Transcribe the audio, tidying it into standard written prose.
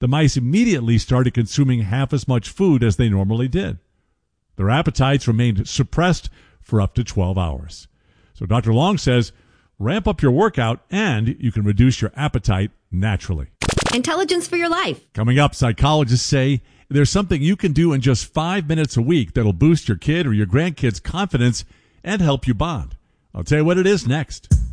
the mice immediately started consuming half as much food as they normally did. Their appetites remained suppressed for up to 12 hours. So Dr. Long says, ramp up your workout and you can reduce your appetite naturally. Intelligence for your life. Coming up, psychologists say there's something you can do in just 5 minutes a week that'll boost your kid or your grandkid's confidence and help you bond. I'll tell you what it is next.